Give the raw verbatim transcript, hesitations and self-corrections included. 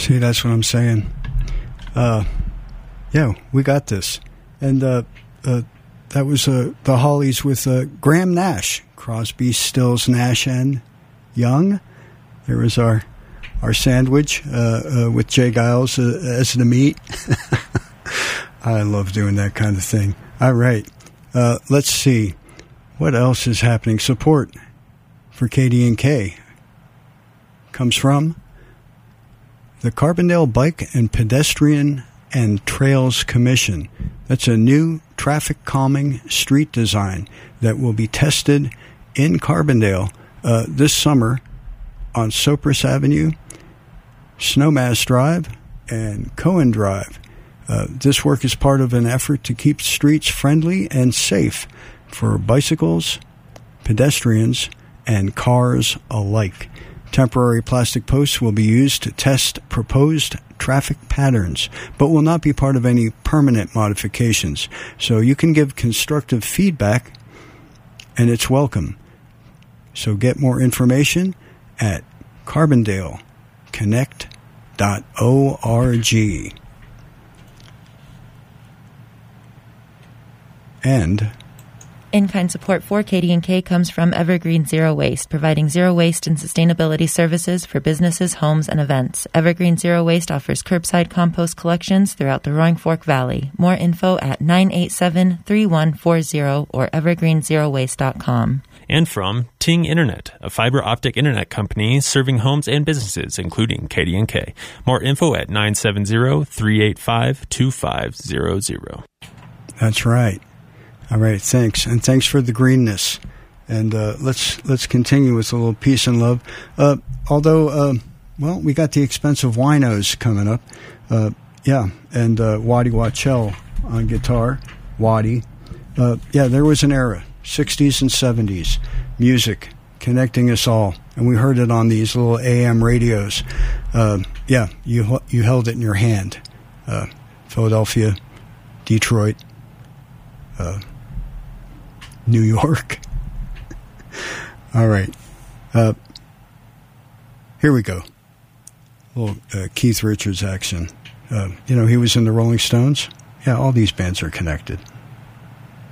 See, that's what I'm saying. Uh, yeah, we got this. And uh, uh, that was uh, the Hollies with uh, Graham Nash, Crosby, Stills, Nash, and Young. There was our our sandwich uh, uh, with Jay Giles uh, as the meat. I love doing that kind of thing. All right. Uh, let's see. What else is happening? Support for K D and K comes from the Carbondale Bike and Pedestrian and Trails Commission. That's a new traffic calming street design that will be tested in Carbondale uh, this summer on Sopris Avenue, Snowmass Drive, and Cohen Drive. Uh, this work is part of an effort to keep streets friendly and safe for bicycles, pedestrians, and cars alike. Temporary plastic posts will be used to test proposed traffic patterns, but will not be part of any permanent modifications. So you can give constructive feedback, and it's welcome. So get more information at carbondale connect dot org. And in-kind support for K D and K comes from Evergreen Zero Waste, providing zero waste and sustainability services for businesses, homes, and events. Evergreen Zero Waste offers curbside compost collections throughout the Roaring Fork Valley. More info at nine eight seven, three one four zero or evergreen zero waste dot com. And from Ting Internet, a fiber optic internet company serving homes and businesses, including K D and K. More info at nine seven zero, three eight five, two five zero zero. That's right. All right, thanks. And thanks for the greenness. And uh, let's let's continue with a little peace and love. Uh, although, uh, well, we got the expensive winos coming up. Uh, yeah, and uh, Waddy Watchell on guitar. Waddy. Uh, yeah, there was an era, sixties and seventies, music connecting us all. And we heard it on these little A M radios. Uh, yeah, you, you held it in your hand. Uh, Philadelphia, Detroit, uh, New York. All right. Uh, here we go. A little uh, Keith Richards action. Uh, you know, he was in the Rolling Stones. Yeah, all these bands are connected.